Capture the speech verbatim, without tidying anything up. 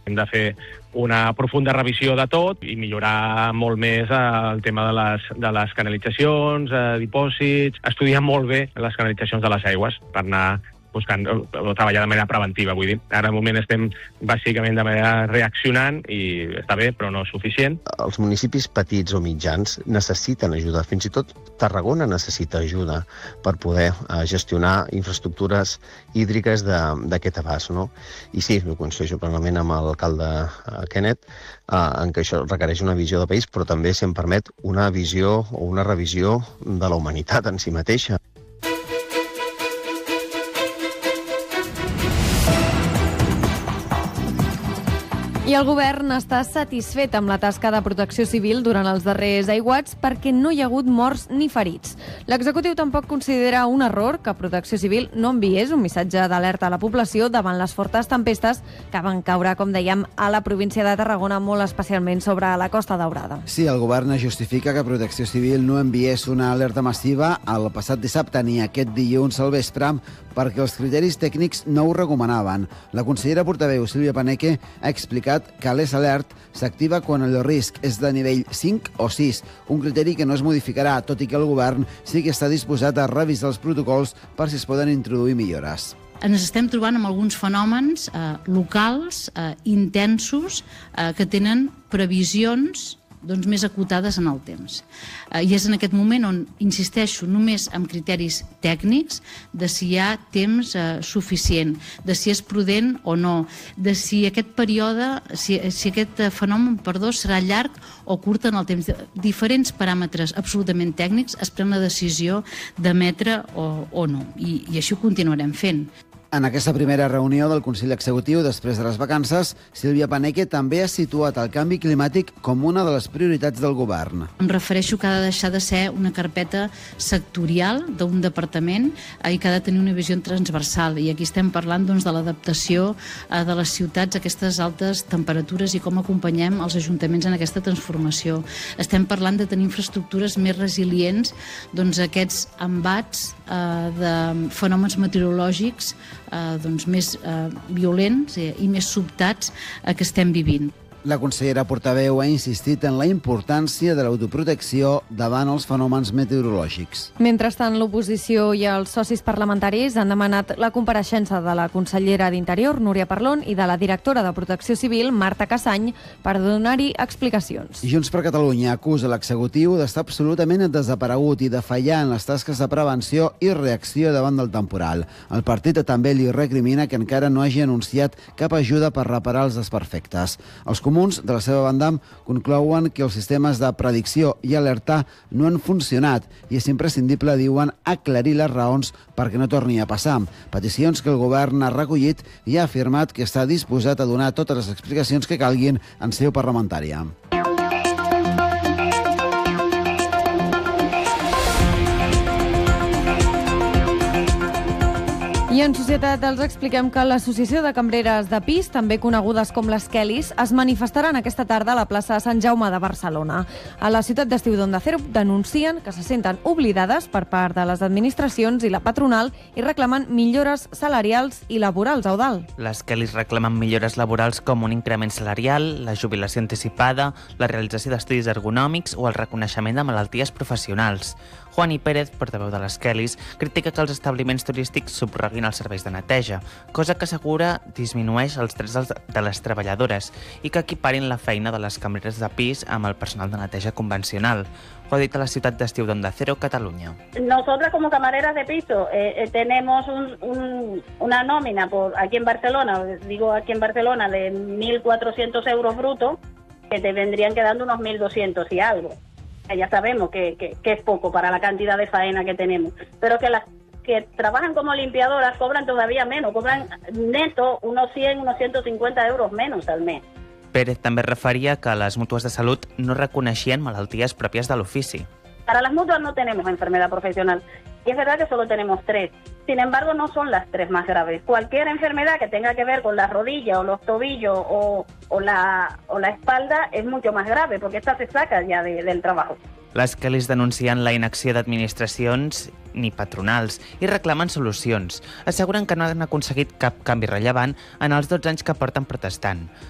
Hem de fer una profunda revisió de tot i millorar molt més el tema de les, de les canalitzacions, eh, dipòsits, estudiar molt bé les canalitzacions de les aigües per anar buscant o, o treballar de manera preventiva, vull dir. Ara al moment estem bàsicament de manera reaccionant i està bé, però no és suficient. Els municipis petits o mitjans necessiten ajuda, fins i tot Tarragona necessita ajuda per poder eh, gestionar infraestructures hídriques d'aquest abast, no? I sí, ho coincideixo plenament amb l'alcalde eh, Kenneth, eh, en què això requereix una visió de país, però també, si em permet, una visió o una revisió de la humanitat en si mateixa. I el govern està satisfet amb la tasca de protecció civil durant els darrers aiguats perquè no hi ha hagut morts ni ferits. L'executiu tampoc considera un error que Protecció Civil no enviés un missatge d'alerta a la població davant les fortes tempestes que van caure, com dèiem, a la província de Tarragona, molt especialment sobre la Costa Daurada. Sí, el govern justifica que Protecció Civil no enviés una alerta massiva el passat dissabte ni aquest dilluns al vespre perquè els criteris tècnics no ho recomanaven. La consellera portaveu Sílvia Paneque ha explicat que l'E S Alert s'activa quan el risc és de nivell cinc o sis, un criteri que no es modificarà, tot i que el govern sí que està disposat a revisar els protocols per si es poden introduir millores. Ens estem trobant amb alguns fenòmens eh, locals, eh, intensos, eh, que tenen previsions doncs, més acotades en el temps. Eh, I és en aquest moment on insisteixo només en criteris tècnics de si hi ha temps eh, suficient, de si és prudent o no, de si aquest període, si, si aquest fenomen, perdó, serà llarg o curt en el temps. Diferents paràmetres absolutament tècnics es pren la decisió d'emetre o, o no, i, i així ho continuarem fent. En aquesta primera reunió del Consell Executiu després de les vacances, Sílvia Paneque també ha situat el canvi climàtic com una de les prioritats del govern. Em refereixo que ha de deixar de ser una carpeta sectorial d'un departament i que ha de tenir una visió transversal. I aquí estem parlant doncs, de l'adaptació de les ciutats a aquestes altes temperatures i com acompanyem els ajuntaments en aquesta transformació. Estem parlant de tenir infraestructures més resilients doncs, a aquests embats eh, de fenòmens meteorològics Eh, doncs més eh, violents eh, i més sobtats eh, que estem vivint. La consellera portaveu ha insistit en la importància de l'autoprotecció davant els fenòmens meteorològics. Mentrestant, l'oposició i els socis parlamentaris han demanat la compareixença de la consellera d'Interior, Núria Parlon, i de la directora de Protecció Civil, Marta Cassany, per donar-hi explicacions. Junts per Catalunya acusa l'executiu d'estar absolutament desaparegut i de fallar en les tasques de prevenció i reacció davant del temporal. El partit també li recrimina que encara no hagi anunciat cap ajuda per reparar els desperfectes. Els comuns, de la seva banda, conclouen que els sistemes de predicció i alertar no han funcionat i és imprescindible, diuen, aclarir les raons perquè no torni a passar. Peticions que el govern ha recollit i ha afirmat que està disposat a donar totes les explicacions que calguin en seu parlamentària. I en societat els expliquem que l'Associació de Cambreres de Pis, també conegudes com les Kellys, es manifestaran aquesta tarda a la plaça Sant Jaume de Barcelona. A la ciutat d'Estiu d'Onda Cero denuncien que se senten oblidades per part de les administracions i la patronal i reclamen millores salarials i laborals, Eudald. Les Kellys reclamen millores laborals com un increment salarial, la jubilació anticipada, la realització d'estudis ergonòmics o el reconeixement de malalties professionals. Juani Pérez, portaveu de les Kellys, critica que els establiments turístics subroguin els serveis de neteja, cosa que assegura disminueix els drets de les treballadores i que equiparin la feina de les cambreres de pis amb el personal de neteja convencional. Ho ha dit a la ciutat d'Estiu d'Onda Cero, Catalunya. Nosotras como camareras de piso eh, eh, tenemos un, un, una nómina por aquí en Barcelona, digo aquí en Barcelona, de mil cuatrocientos euros brutos, que te vendrían quedando unos mil doscientos y algo. Ya sabemos que, que, que es poco para la cantidad de faena que tenemos, pero que las que trabajan como limpiadoras cobran todavía menos, cobran neto unos cien, unos ciento cincuenta euros menos al mes. Pérez també referia que les mútues de salut no reconeixien malalties pròpies de l'ofici. Para las mutuas no tenemos enfermedad profesional y es verdad que solo tenemos tres. Sin embargo, no son las tres más graves. Cualquier enfermedad que tenga que ver con la rodilla o los tobillos o, o, la, o la espalda es mucho más grave porque esta se saca ya de, del trabajo. Les Kellys denuncien la inacció d'administracions ni patronals i reclamen solucions. Asseguren que no han aconseguit cap canvi rellevant en els dotze anys que porten protestant.